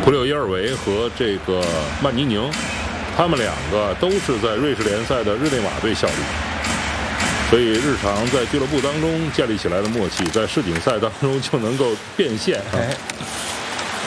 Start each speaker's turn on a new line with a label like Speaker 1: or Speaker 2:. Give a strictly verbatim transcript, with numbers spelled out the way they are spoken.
Speaker 1: 普柳伊尔维和这个曼尼宁，他们两个都是在瑞士联赛的日内瓦队效力，所以日常在俱乐部当中建立起来的默契，在世锦赛当中就能够变现啊。
Speaker 2: 哎